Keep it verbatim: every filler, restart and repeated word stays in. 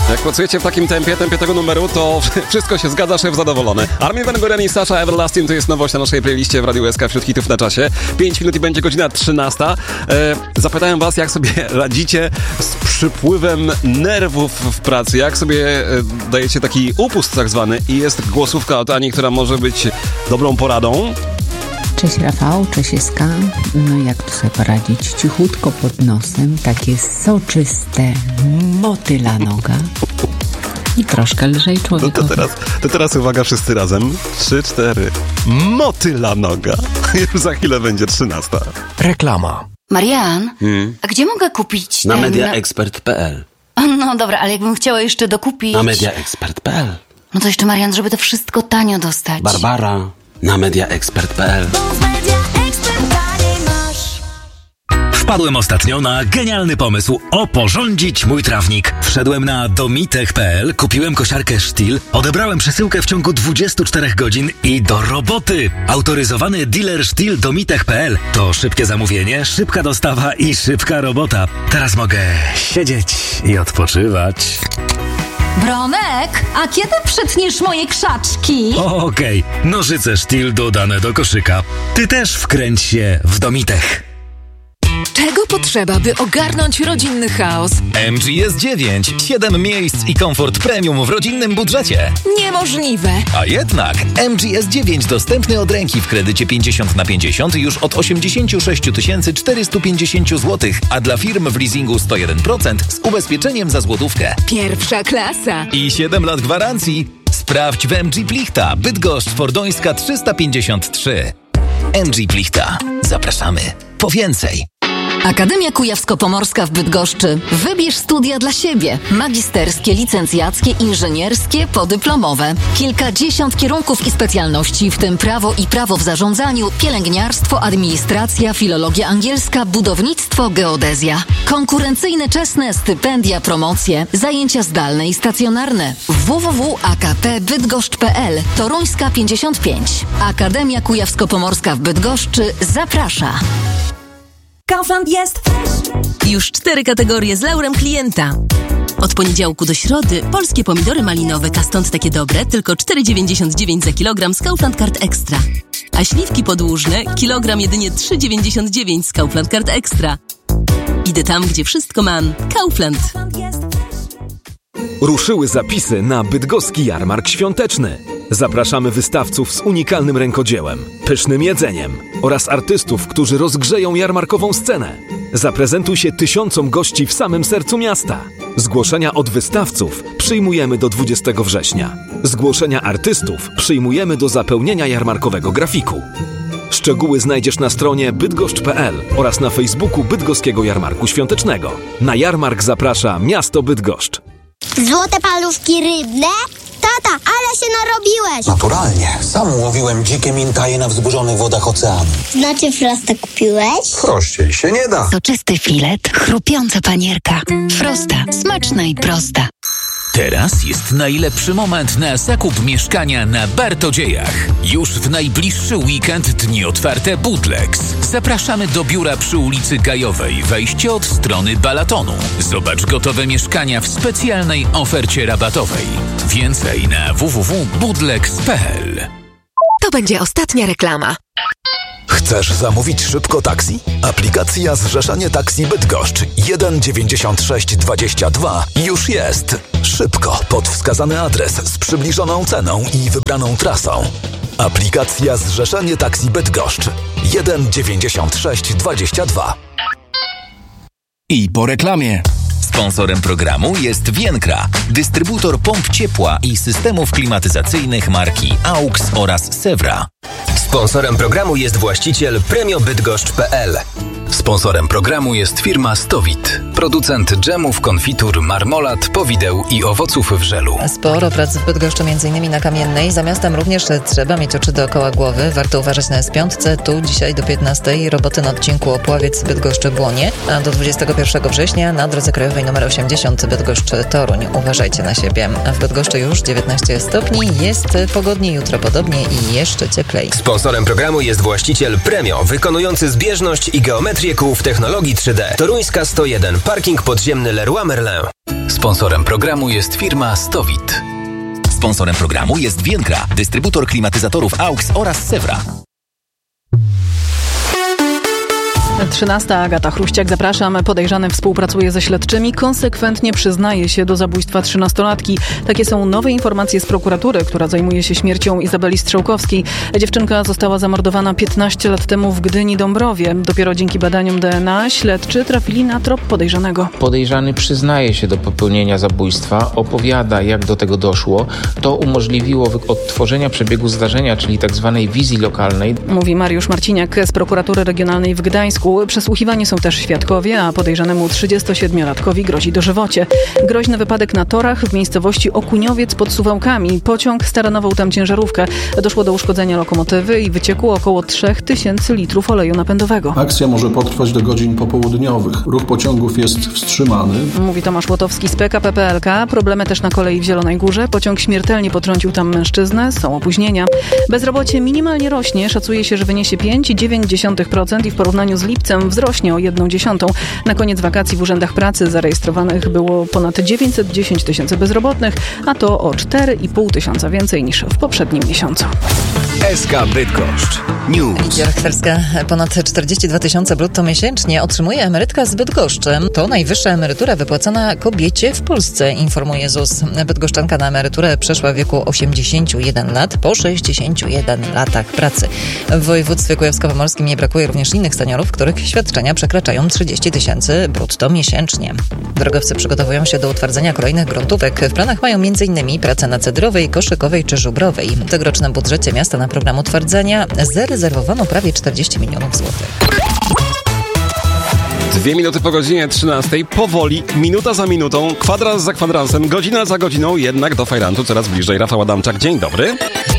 Jak pracujecie w takim tempie, tempie tego numeru, to wszystko się zgadza, szef zadowolony. Armin van Buuren i Sasha Everlasting to jest nowość na naszej playliście w Radiu S K wśród hitów na czasie. pięć minut i będzie godzina trzynasta. E, zapytałem was, jak sobie radzicie z przypływem nerwów w pracy, jak sobie e, dajecie taki upust tak zwany i jest głosówka od Ani, która może być dobrą poradą. Cześć Rafał, cześć Eska. No jak tu sobie poradzić? Cichutko pod nosem, takie soczyste motyla noga i troszkę lżej człowiekowi. No to teraz, to teraz uwaga wszyscy razem. Trzy, cztery. Motyla noga. Już za chwilę będzie trzynasta. Reklama. Marian, Hmm? a gdzie mogę kupić Na ten... mediaexpert kropka p l. No dobra, ale jakbym chciała jeszcze dokupić... Na mediaexpert kropka p l. No to jeszcze Marian, żeby to wszystko tanio dostać. Barbara. Na mediaexpert kropka p l. Wpadłem ostatnio na genialny pomysł oporządzić mój trawnik. Wszedłem na domitech kropka p l, kupiłem kosiarkę Stihl, odebrałem przesyłkę w ciągu dwudziestu czterech godzin i do roboty. Autoryzowany dealer Stihl domitech kropka p l to szybkie zamówienie, szybka dostawa i szybka robota. Teraz mogę siedzieć i odpoczywać. Bronek, a kiedy przytniesz moje krzaczki? Okej, okay. Nożyce Stihl dodane do koszyka. Ty też wkręć się w Domitech. Czego potrzeba, by ogarnąć rodzinny chaos? M G S dziewięć. siedem miejsc i komfort premium w rodzinnym budżecie. Niemożliwe. A jednak M G S dziewięć dostępny od ręki w kredycie pięćdziesiąt na pięćdziesiąt już od osiemdziesiąt sześć tysięcy czterysta pięćdziesiąt złotych, a dla firm w leasingu sto jeden procent z ubezpieczeniem za złotówkę. Pierwsza klasa. I siedem lat gwarancji. Sprawdź w M G Plichta, Bydgoszcz, Fordońska trzysta pięćdziesiąt trzy. M G Plichta. Zapraszamy po więcej. Akademia Kujawsko-Pomorska w Bydgoszczy. Wybierz studia dla siebie. Magisterskie, licencjackie, inżynierskie, podyplomowe. Kilkadziesiąt kierunków i specjalności, w tym prawo i prawo w zarządzaniu, pielęgniarstwo, administracja, filologia angielska, budownictwo, geodezja. Konkurencyjne, czesne stypendia, promocje, zajęcia zdalne i stacjonarne. w w w kropka a k p bydgoszcz kropka p l. Toruńska pięćdziesiąt pięć. Akademia Kujawsko-Pomorska w Bydgoszczy zaprasza. Kaufland jest już cztery kategorie z laurem klienta. Od poniedziałku do środy polskie pomidory malinowe, a stąd takie dobre, tylko cztery dziewięćdziesiąt dziewięć za kilogram z Kaufland Card Extra. A śliwki podłużne, kilogram jedynie trzy dziewięćdziesiąt dziewięć z Kaufland Card Extra. Idę tam, gdzie wszystko mam. Kaufland. Ruszyły zapisy na bydgoski jarmark świąteczny. Zapraszamy wystawców z unikalnym rękodziełem, pysznym jedzeniem oraz artystów, którzy rozgrzeją jarmarkową scenę. Zaprezentuj się tysiącom gości w samym sercu miasta. Zgłoszenia od wystawców przyjmujemy do dwudziestego września. Zgłoszenia artystów przyjmujemy do zapełnienia jarmarkowego grafiku. Szczegóły znajdziesz na stronie bydgoszcz kropka p l oraz na Facebooku Bydgoskiego Jarmarku Świątecznego. Na jarmark zaprasza miasto Bydgoszcz. Złote parówki rybne? Tata, ale się narobiłeś! Naturalnie. Sam łowiłem dzikie mintaje na wzburzonych wodach oceanu. Znaczy Frosta kupiłeś? Prościej się nie da. Soczysty filet, chrupiąca panierka. Frosta, smaczna i prosta. Teraz jest najlepszy moment na zakup mieszkania na Bartodziejach. Już w najbliższy weekend dni otwarte Budlex. Zapraszamy do biura przy ulicy Gajowej, wejście od strony Balatonu. Zobacz gotowe mieszkania w specjalnej ofercie rabatowej. Więcej na w w w kropka budlex kropka p l. To będzie ostatnia reklama. Chcesz zamówić szybko taksi? Aplikacja Zrzeszenie Taksi Bydgoszcz jeden dziewięćdziesiąt sześć dwadzieścia dwa już jest. Szybko pod wskazany adres z przybliżoną ceną i wybraną trasą. Aplikacja Zrzeszenie Taksi Bydgoszcz jeden dziewięćdziesiąt sześć dwadzieścia dwa. I po reklamie. Sponsorem programu jest Vienkra, dystrybutor pomp ciepła i systemów klimatyzacyjnych marki AUX oraz Sewra. Sponsorem programu jest właściciel Premio Bydgoszcz kropka p l. Sponsorem programu jest firma Stowit, producent dżemów, konfitur, marmolad, powideł i owoców w żelu. Sporo pracy w Bydgoszczy, m.in. na Kamiennej. Za miastem również trzeba mieć oczy dookoła głowy. Warto uważać na S pięć. Tu dzisiaj do piętnastej roboty na odcinku Opławiec-Bydgoszcz-Błonie, a do dwudziestego pierwszego września na drodze krajowej nr osiemdziesiąt Bydgoszcz-Toruń. Uważajcie na siebie. A w Bydgoszczy już dziewiętnaście stopni. Jest pogodnie, jutro podobnie i jeszcze cieplej. Sponsorem programu jest właściciel Premio, wykonujący zbieżność i geometrię kół w technologii trzy D. Toruńska sto jeden, parking podziemny Leroy Merlin. Sponsorem programu jest firma Stowit. Sponsorem programu jest Więkra, dystrybutor klimatyzatorów A U X oraz Sewra. trzynasta. Agata Chruściak, zapraszam. Podejrzany współpracuje ze śledczymi, konsekwentnie przyznaje się do zabójstwa trzynastolatki. Takie są nowe informacje z prokuratury, która zajmuje się śmiercią Izabeli Strzałkowskiej. Dziewczynka została zamordowana piętnaście lat temu w Gdyni-Dąbrowie. Dopiero dzięki badaniom D N A śledczy trafili na trop podejrzanego. Podejrzany przyznaje się do popełnienia zabójstwa, opowiada, jak do tego doszło. To umożliwiło odtworzenia przebiegu zdarzenia, czyli tzw. wizji lokalnej. Mówi Mariusz Marciniak z prokuratury regionalnej w Gdańsku. Przesłuchiwani są też świadkowie, a podejrzanemu trzydziestosiedmiolatkowi grozi dożywocie. Groźny wypadek na torach w miejscowości Okuniowiec pod Suwałkami. Pociąg staranował tam ciężarówkę. Doszło do uszkodzenia lokomotywy i wyciekło około trzy tysiące litrów oleju napędowego. Akcja może potrwać do godzin popołudniowych. Ruch pociągów jest wstrzymany. Mówi Tomasz Łotowski z P K P P L K. Problemy też na kolei w Zielonej Górze. Pociąg śmiertelnie potrącił tam mężczyznę. Są opóźnienia. Bezrobocie minimalnie rośnie. Szacuje się, że wyniesie pięć przecinek dziewięć procent i w porównaniu z lipcem wzrośnie o jedną dziesiątą. Na koniec wakacji w urzędach pracy zarejestrowanych było ponad dziewięćset dziesięć tysięcy bezrobotnych, a to o cztery i pół tysiąca więcej niż w poprzednim miesiącu. S K Bydgoszcz News. Lidia Rechterska, ponad czterdzieści dwa tysiące brutto miesięcznie otrzymuje emerytka z Bydgoszczy. To najwyższa emerytura wypłacana kobiecie w Polsce, informuje Z U S. Bydgoszczanka na emeryturę przeszła w wieku osiemdziesięciu jeden lat po sześćdziesięciu jeden latach pracy. W województwie kujawsko-pomorskim nie brakuje również innych seniorów, których świadczenia przekraczają trzydzieści tysięcy brutto miesięcznie. Drogowcy przygotowują się do utwardzenia kolejnych gruntówek. W planach mają m.in. pracę na Cedrowej, Koszykowej czy Żubrowej. W tegorocznym budżecie miasta na program utwardzenia zarezerwowano prawie czterdzieści milionów złotych. Dwie minuty po godzinie trzynastej, powoli, minuta za minutą, kwadrans za kwadransem, godzina za godziną, jednak do fajrantu coraz bliżej. Rafał Adamczak, dzień dobry.